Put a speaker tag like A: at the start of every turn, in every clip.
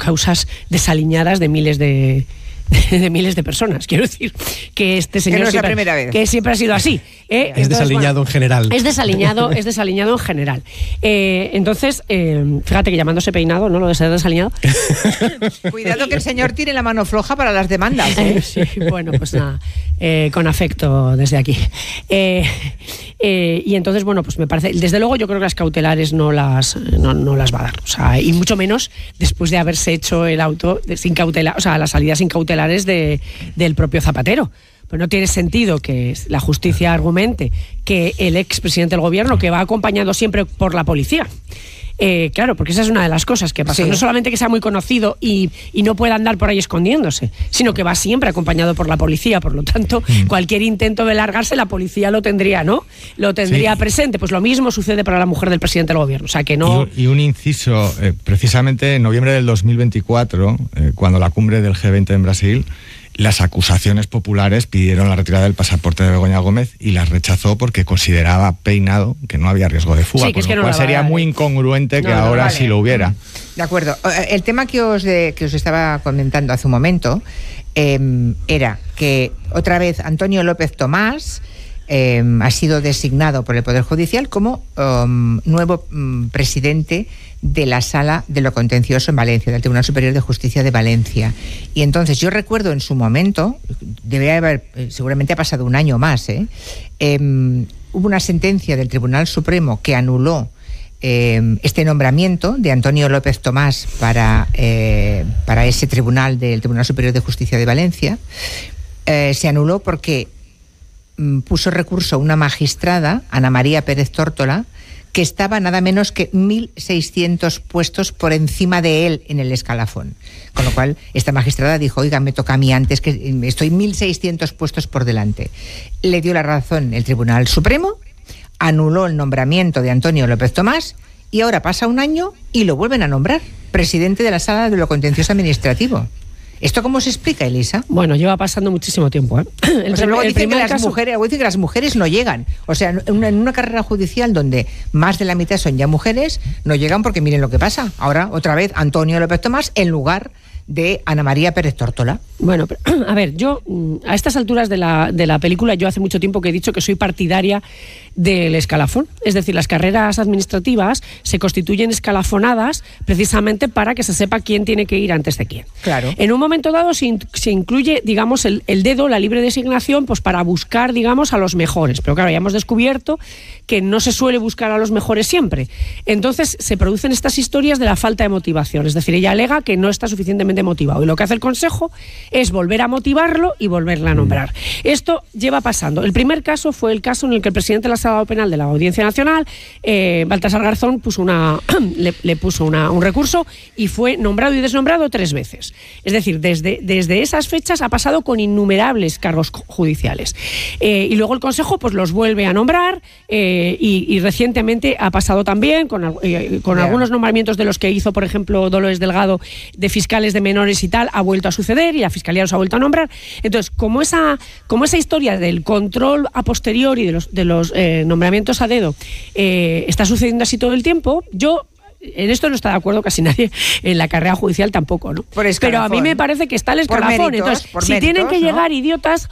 A: causas desaliñadas de miles de personas. Quiero decir que este señor
B: que no es la primera vez.
A: Que siempre ha sido así.
C: Es desaliñado en general.
A: Es desaliñado en general. Entonces, fíjate que llamándose peinado, ¿no? Lo de ser desaliñado.
B: Cuidado que el señor tiene la mano floja para las demandas.
A: Sí, bueno, pues nada, con afecto desde aquí. Y entonces, bueno, pues me parece, desde luego yo creo que las cautelares no las va a dar. O sea, y mucho menos después de haberse hecho el auto sin cautela, o sea, las salidas sin cautelares del propio Zapatero. Pues no tiene sentido que la justicia argumente que el expresidente del gobierno, que va acompañado siempre por la policía, claro, porque esa es una de las cosas que pasa. Sí. No solamente que sea muy conocido y no pueda andar por ahí escondiéndose, sino que va siempre acompañado por la policía. Por lo tanto, cualquier intento de largarse, la policía lo tendría, ¿no? Lo tendría presente. Pues lo mismo sucede para la mujer del presidente del gobierno. O sea, que no...
D: Y un inciso, precisamente en noviembre del 2024, cuando la cumbre del G20 en Brasil, las acusaciones populares pidieron la retirada del pasaporte de Begoña Gómez y las rechazó porque consideraba peinado que no había riesgo de fuga, por lo cual sería muy incongruente que ahora sí lo hubiera.
B: De acuerdo. El tema que os estaba comentando hace un momento era que otra vez Antonio López Tomás ha sido designado por el Poder Judicial como nuevo presidente de la Sala de lo Contencioso en Valencia, del Tribunal Superior de Justicia de Valencia. Y entonces yo recuerdo en su momento, debería haber, seguramente ha pasado un año más, hubo una sentencia del Tribunal Supremo que anuló este nombramiento de Antonio López Tomás para ese tribunal del Tribunal Superior de Justicia de Valencia. Se anuló porque puso recurso una magistrada, Ana María Pérez Tórtola, que estaba nada menos que 1.600 puestos por encima de él en el escalafón. Con lo cual, esta magistrada dijo, oiga, me toca a mí antes, que estoy 1.600 puestos por delante. Le dio la razón el Tribunal Supremo, anuló el nombramiento de Antonio López Tomás y ahora pasa un año y lo vuelven a nombrar presidente de la Sala de lo Contencioso Administrativo. ¿Esto cómo se explica, Elisa?
A: Bueno, lleva pasando muchísimo tiempo.
B: Luego dicen que las mujeres no llegan. O sea, en una carrera judicial donde más de la mitad son ya mujeres, no llegan porque miren lo que pasa. Ahora, otra vez, Antonio López Tomás en lugar de Ana María Pérez Tórtola.
A: Bueno, pero, a ver, yo a estas alturas de la película, yo hace mucho tiempo que he dicho que soy partidaria del escalafón. Es decir, las carreras administrativas se constituyen escalafonadas precisamente para que se sepa quién tiene que ir antes de quién.
B: Claro.
A: En un momento dado se incluye, digamos, el dedo, la libre designación, pues para buscar, digamos, a los mejores. Pero claro, ya hemos descubierto que no se suele buscar a los mejores siempre. Entonces se producen estas historias de la falta de motivación. Es decir, ella alega que no está suficientemente motivado. Y lo que hace el Consejo es volver a motivarlo y volverle a nombrar. Esto lleva pasando. El primer caso fue el caso en el que el presidente de la Sala Penal de la Audiencia Nacional, Baltasar Garzón, le puso un recurso y fue nombrado y desnombrado 3 veces. Es decir, desde esas fechas ha pasado con innumerables cargos judiciales. Y luego el Consejo pues los vuelve a nombrar y recientemente ha pasado también con algunos nombramientos de los que hizo, por ejemplo, Dolores Delgado, de fiscales de menores y tal, ha vuelto a suceder y la Fiscalía los ha vuelto a nombrar. Entonces, como esa historia del control a posteriori de los nombramientos a dedo está sucediendo así todo el tiempo, yo en esto no está de acuerdo casi nadie, en la carrera judicial tampoco, ¿no? Pero a mí me parece que está el escalafón. Entonces, si tienen que llegar idiotas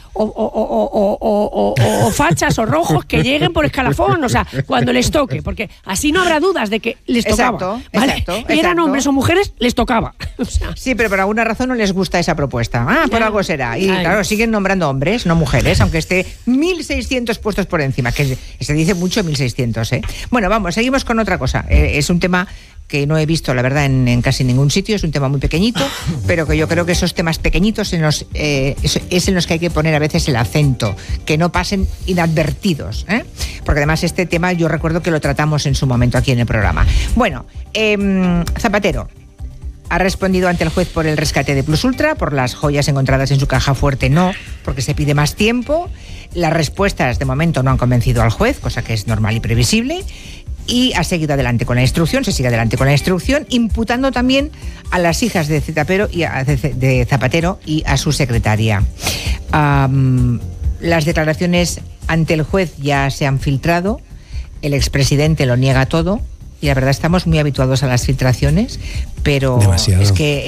A: o fachas o rojos, que lleguen por escalafón, o sea, cuando les toque, porque así no habrá dudas de que les tocaba. Exacto. Y eran hombres o mujeres, les tocaba. O sea.
B: Sí, pero por alguna razón no les gusta esa propuesta. Por algo será. Y claro, siguen nombrando hombres, no mujeres, aunque esté 1.600 puestos por encima, que se dice mucho 1.600, ¿eh? Bueno, vamos, seguimos con otra cosa. Es un tema que no he visto, la verdad, en casi ningún sitio. Es un tema muy pequeñito, pero que yo creo que esos temas pequeñitos es en los que hay que poner a veces el acento, que no pasen inadvertidos, ¿eh? Porque además este tema yo recuerdo que lo tratamos en su momento aquí en el programa. Bueno, Zapatero ha respondido ante el juez por el rescate de Plus Ultra, por las joyas encontradas en su caja fuerte no, porque se pide más tiempo. Las respuestas de momento no han convencido al juez, cosa que es normal y previsible. Y ha seguido adelante con la instrucción, se sigue adelante con la instrucción, imputando también a las hijas de Zapatero y a su secretaria. Las declaraciones ante el juez ya se han filtrado, el expresidente lo niega todo, y la verdad estamos muy habituados a las filtraciones, pero demasiado. Es que